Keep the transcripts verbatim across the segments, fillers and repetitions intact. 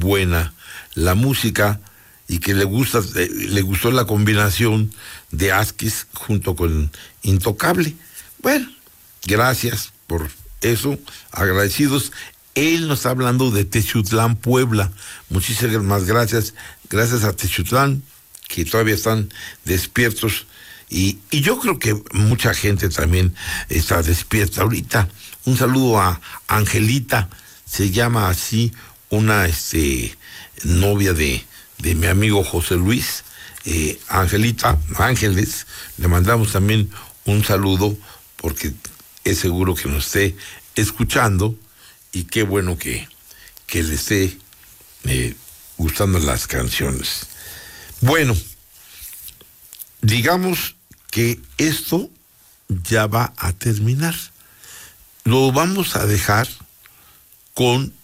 buena la música y que le gusta, eh, le gustó la combinación de Asquis junto con Intocable. Bueno, gracias por eso, agradecidos. Él nos está hablando de Texutlán, Puebla. Muchísimas gracias, gracias a Texutlán, que todavía están despiertos. Y, y yo creo que mucha gente también está despierta ahorita. Un saludo a Angelita, se llama así, una este, novia de, de mi amigo José Luis. Eh, Angelita, Ángeles, le mandamos también un saludo porque es seguro que nos esté escuchando y qué bueno que, que le esté eh, gustando las canciones. Bueno, digamos que esto ya va a terminar. Lo vamos a dejar con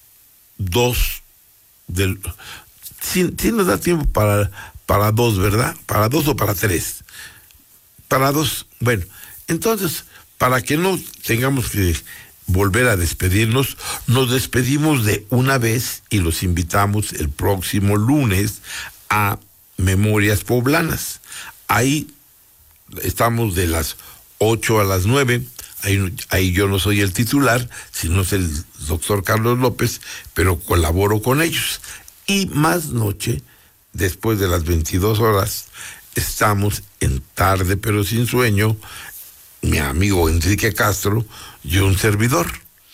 dos del sí, sí nos da tiempo para para dos, ¿verdad? Para dos o para tres. Para dos. Bueno, entonces, para que no tengamos que volver a despedirnos, nos despedimos de una vez y los invitamos el próximo lunes a Memorias Poblanas. Ahí estamos de las ocho a las nueve. Ahí, ahí yo no soy el titular, sino es el doctor Carlos López, pero colaboro con ellos. Y más noche, después de las veintidós horas, estamos en Tarde pero sin sueño, mi amigo Enrique Castro y un servidor.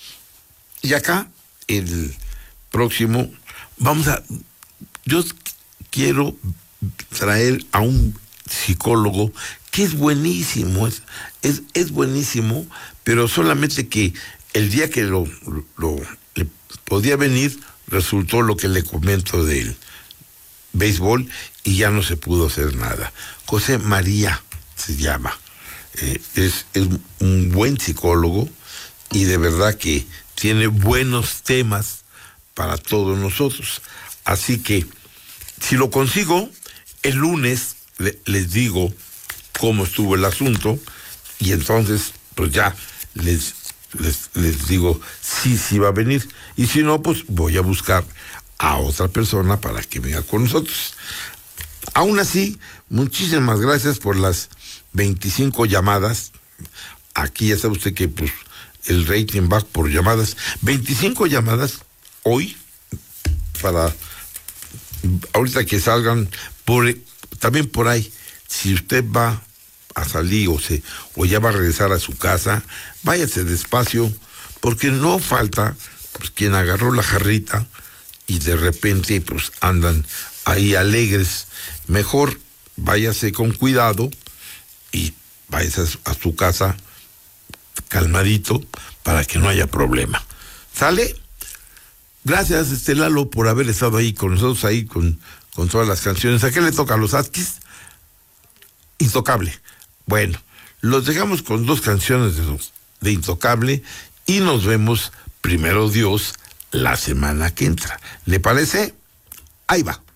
Y acá, el próximo, vamos a... Yo quiero traer a un psicólogo que es buenísimo, es, es, es buenísimo, pero solamente que el día que lo, lo le podía venir, resultó lo que le comento del béisbol y ya no se pudo hacer nada. José María se llama, eh, es, es un buen psicólogo y de verdad que tiene buenos temas para todos nosotros. Así que, si lo consigo, el lunes le, les digo cómo estuvo el asunto y entonces pues ya les, les, les digo sí, sí va a venir y si no pues voy a buscar a otra persona para que venga con nosotros. Aún así, muchísimas gracias por las veinticinco llamadas. Aquí ya sabe usted que pues el rating va por llamadas. veinticinco llamadas hoy para ahorita que salgan por también por ahí. Si usted va a salir o se o ya va a regresar a su casa, váyase despacio, porque no falta pues quien agarró la jarrita y de repente pues andan ahí alegres. Mejor váyase con cuidado y váyase a su casa calmadito para que no haya problema. ¿Sale? Gracias, este Lalo, por haber estado ahí con nosotros, ahí con, con todas las canciones. ¿A qué le toca a los Asquis? Intocable. Bueno, los dejamos con dos canciones de, de Intocable y nos vemos, primero Dios, la semana que entra. ¿Le parece? Ahí va.